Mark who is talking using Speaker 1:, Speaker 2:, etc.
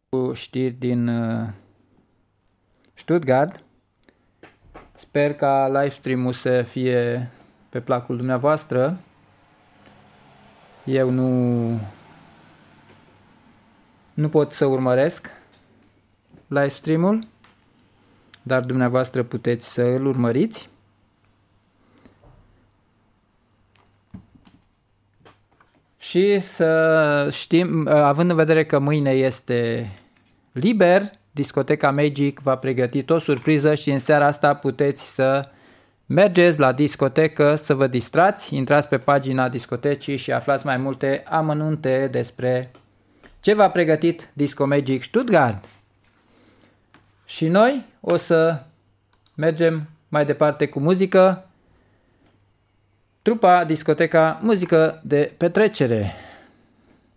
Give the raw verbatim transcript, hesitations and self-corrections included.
Speaker 1: Știri din uh, Stuttgart. Sper ca live stream-ul să fie pe placul dumneavoastră. Eu nu nu pot să urmăresc live stream-ul, dar dumneavoastră puteți să îl urmăriți. Și să știm, având în vedere că mâine este liber, Discoteca Magic va pregăti o surpriză și în seara asta puteți să mergeți la discotecă să vă distrați, intrați pe pagina discotecii și aflați mai multe amănunte despre ce v-a pregătit Disco Magic Stuttgart. Și noi o să mergem mai departe cu muzică. Trupa Discoteca, muzică de petrecere.